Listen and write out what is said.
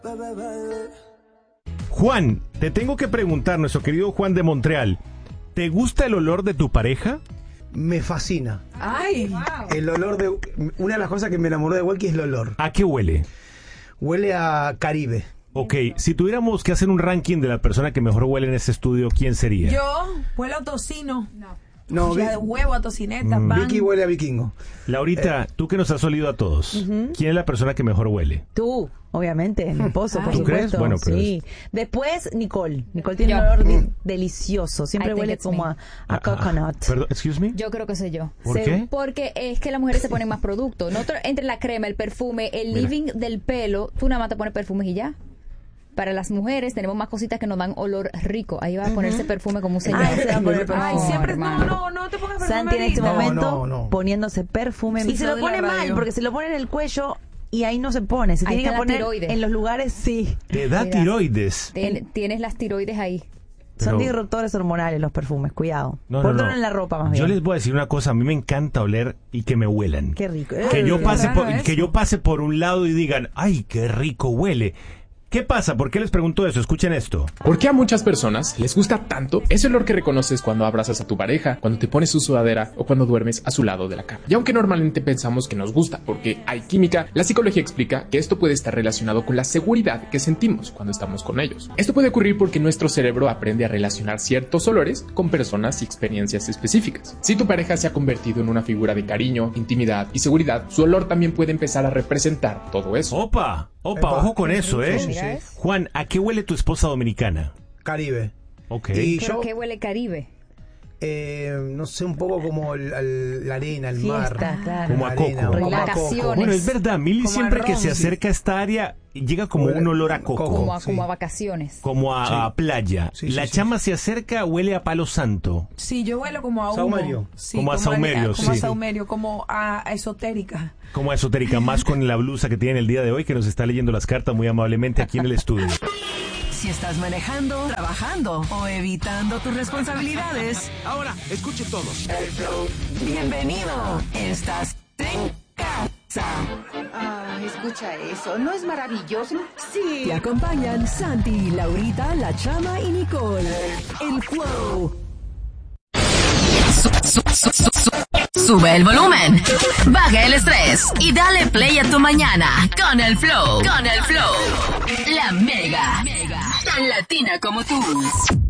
Juan, te tengo que preguntar, nuestro querido Juan de Montreal, ¿te gusta el olor de tu pareja? Me fascina. ¡Ay! Wow. El olor de... Una de las cosas que me enamoró de Walkie es el olor. ¿A qué huele? Huele a Caribe. Ok, si tuviéramos que hacer un ranking de la persona que mejor huele en este estudio, ¿quién sería? Yo huelo a tocino. No, Ya de huevo, a tocineta, pan. Vicky huele a vikingo. Laurita, tú que nos has olido a todos, ¿quién es la persona que mejor huele? Tú, obviamente, mi esposo, por ¿Tú supuesto. crees? Bueno, pero sí. Después, Nicole. Nicole tiene un olor delicioso. Siempre I think huele it's como me. a coconut. Perdón, excuse me. Yo creo que soy yo. ¿Por qué? Porque es que las mujeres se ponen más productos. Nosotros, entre la crema, el perfume, el living del pelo, tú nada más te pones perfumes y ya. Para las mujeres tenemos más cositas que nos dan olor rico. Ahí va a ponerse perfume como un señor. Ay, se va a poner perfume. Ay, siempre hermano. no te pongas perfume. Santi en este ahorita. momento No. poniéndose perfume. Sí, Y se lo de la pone mal, radio. porque se lo pone en el cuello y ahí no se pone. Se Ahí tiene que está la poner tiroides. en los lugares, sí. Te da Mira. tiroides. Tienes las tiroides ahí. Son Pero- disruptores hormonales los perfumes, cuidado. No, Póntelo no. en la ropa más bien. Yo les voy a decir una cosa, a mí me encanta oler y que me huelan. Qué rico. Que yo qué pase raro por, eso. que yo pase por un lado y digan, ay, qué rico huele. ¿Qué pasa? ¿Por qué les pregunto eso? Escuchen esto. ¿Por qué a muchas personas les gusta tanto ese olor que reconoces cuando abrazas a tu pareja, cuando te pones su sudadera o cuando duermes a su lado de la cama? Y aunque normalmente pensamos que nos gusta porque hay química, la psicología explica que esto puede estar relacionado con la seguridad que sentimos cuando estamos con ellos. Esto puede ocurrir porque nuestro cerebro aprende a relacionar ciertos olores con personas y experiencias específicas. Si tu pareja se ha convertido en una figura de cariño, intimidad y seguridad, su olor también puede empezar a representar todo eso. Opa, Epa. ojo con eso, ¿eh? Sí, sí. Juan, ¿a qué huele tu esposa dominicana? Caribe. Ok. Y Pero yo, que huele Caribe. no sé, un poco como la arena, el mar. Fiesta, claro. Como a La arena, coco. como a coco. Relacaciones. Bueno, es verdad, Milly Como siempre a que ron, se sí. acerca a esta área llega como Huele- un olor a coco. coco. Como Sí. a vacaciones. Como a playa. Sí, La sí, chama se acerca, huele a palo santo. Sí, yo huelo como a humo. Saumerio. Sí, Como a saumerio, como a sí. saumerio, como a esotérica. Como a esotérica, más con la blusa que tiene el día de hoy, que nos está leyendo las cartas muy amablemente aquí en el estudio. Si estás manejando, trabajando o evitando tus responsabilidades. Ahora, escuche todos. Bienvenido. Estás en casa. Ah, escucha eso, ¿no es maravilloso? Sí. Te acompañan Santi, Laurita, La Chama y Nicole. El Flow. Sube el volumen, baja el estrés y dale play a tu mañana con el Flow. La Mega, tan latina como tú.